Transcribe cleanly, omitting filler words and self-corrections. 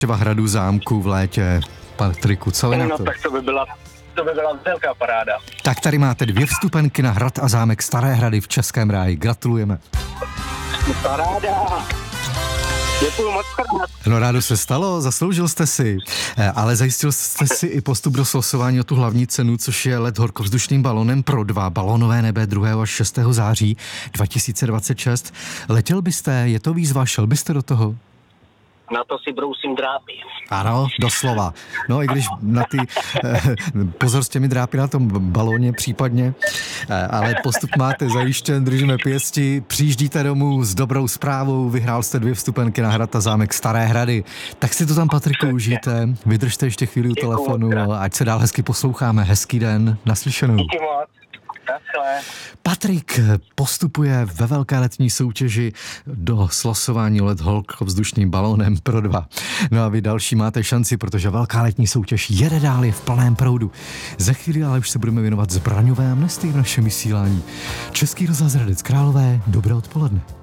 hradu zámku v létě. Patriku, co je na to? No tak to by byla velká paráda. Tak tady máte 2 vstupenky na hrad a zámek Staré Hrady v Českém ráji. Gratulujeme. Paráda. Děkuju moc krát. No rádo se stalo, zasloužil jste si, ale zajistil jste si i postup do slosování o tu hlavní cenu, což je let horkovzdušným balonem pro 2 balonové nebe 2. až 6. září 2026. Letěl byste, je to výzva, šel byste do toho? Na to si brousím drápy. Ano, doslova. No i když na ty, pozor s těmi drápy na tom balóně případně, ale postup máte zajištěn, držíme pěsti, přijíždíte domů s dobrou zprávou, vyhrál jste 2 vstupenky na hrad a zámek Staré Hrady. Tak si to tam, Patriku, užijte, vydržte ještě chvíli u telefonu, ať se dál hezky posloucháme. Hezký den, naslyšenou. Díky moc. Patrik postupuje ve velké letní soutěži do slosování let horkovzdušným balónem pro 2. No a vy další máte šanci, protože velká letní soutěž jede dál, je v plném proudu. Za chvíli ale už se budeme věnovat zbraňové amnestii v našem vysílání. Český rozhlas Hradec Králové, dobré odpoledne.